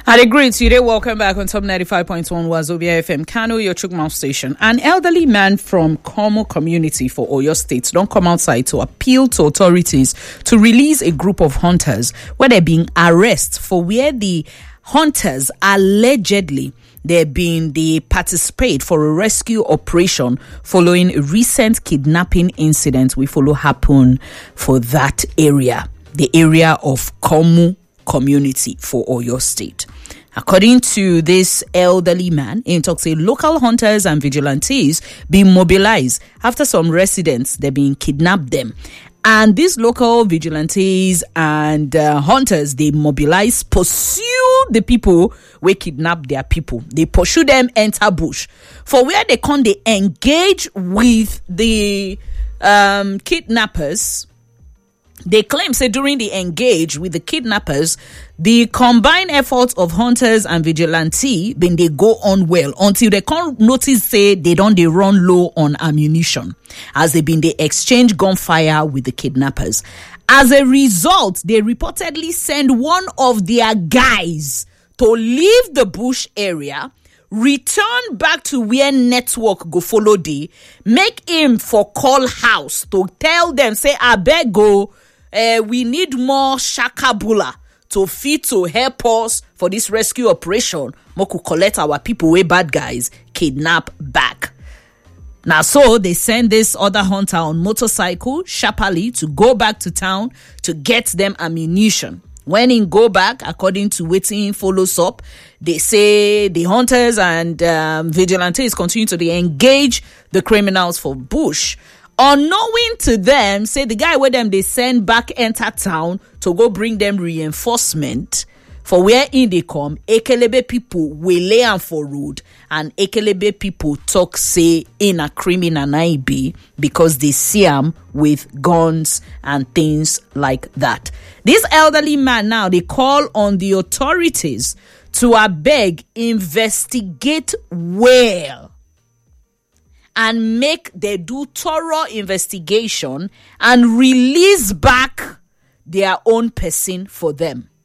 I agree to you. Today, welcome back on Top 95.1 Wazobia FM, Kano, your Chukmouth station. An elderly man from Como community for Oyo State don't come outside to appeal to authorities to release a group of hunters where they're being arrested for where the hunters allegedly they participate for a rescue operation following a recent kidnapping incident we follow happen for that area, the area of Como community for Oyo State. According to this elderly man, he talks say local hunters and vigilantes being mobilized after some residents they're being kidnapped them. And these local vigilantes and hunters, they mobilize, pursue the people who kidnap their people. They pursue them, enter bush. For where they engage with the kidnappers. They claim, say, during the engage with the kidnappers, the combined efforts of hunters and vigilante, then they go on well until they can't notice, say, they run low on ammunition as they exchange gunfire with the kidnappers. As a result, they reportedly send one of their guys to leave the bush area, return back to where network go follow day, make him for call house to tell them, say, I beg go, we need more shakabula to help us for this rescue operation. Moku collect our people way bad guys kidnap back. Now, so they send this other hunter on motorcycle sharply to go back to town to get them ammunition. When he go back, according to waiting follows up, they say the hunters and vigilantes continue to engage the criminals for bush. Unknowing to them, say the guy with them they send back enter town to go bring them reinforcement for where in they come. Ekelebe people will lay am for road, and Ekelebe people talk say in a criminal be because they see him with guns and things like that. This elderly man now they call on the authorities to beg investigate well and make they do thorough investigation and release back their own person for them.